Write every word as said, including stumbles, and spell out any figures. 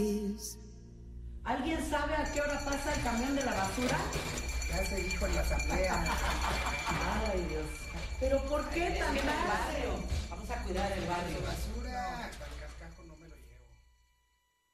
¿Alguien sabe a qué hora pasa el camión de la basura? Ya se dijo en la asamblea. Ay, Dios. ¿Pero por qué tan Viva el tarde? barrio. Vamos a cuidar el barrio. Basura.